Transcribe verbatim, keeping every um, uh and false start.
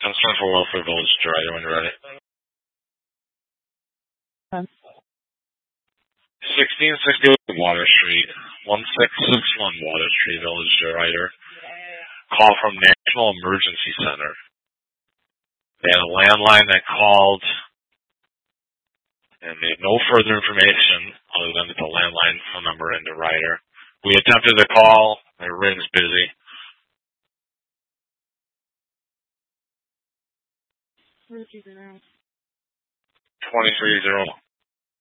Concern for Welfare Village Driver when you're ready. Okay. sixteen sixty Water Street, one six six one Water Street, Village Rider. Call from National Emergency Center. They had a landline that called and made no further information other than the landline phone number and the rider. We attempted to call. Their ring's busy. twenty-three oh